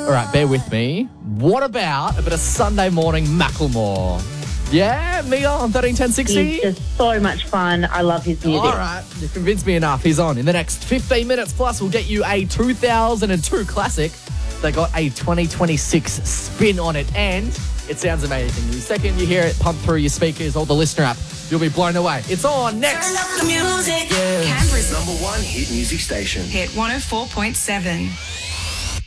All right, bear with me. What about a bit of Sunday morning Macklemore? Yeah, Mia on 131060? He's just so much fun. I love his music. All right, you've convinced me enough. He's on. In the next 15 minutes plus, we'll get you a 2002 classic. They got a 2026 spin on it, and it sounds amazing. The second you hear it pump through your speakers or the listener app, you'll be blown away. It's on next. Turn up the music. Yeah. Canberra's Number one hit music station. Hit 104.7.